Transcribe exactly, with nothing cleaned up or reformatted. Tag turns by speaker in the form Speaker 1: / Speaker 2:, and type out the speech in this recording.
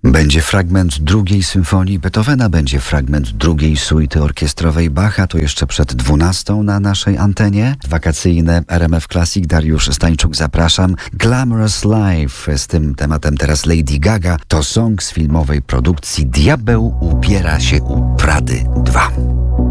Speaker 1: Będzie fragment drugiej symfonii Beethovena, będzie fragment drugiej suity orkiestrowej Bacha, to jeszcze przed dwunastą na naszej antenie. Wakacyjne R M F Classic, Dariusz Stańczuk, zapraszam. Glamorous Life, z tym tematem teraz Lady Gaga, to song z filmowej produkcji Diabeł ubiera się u Prady dwa.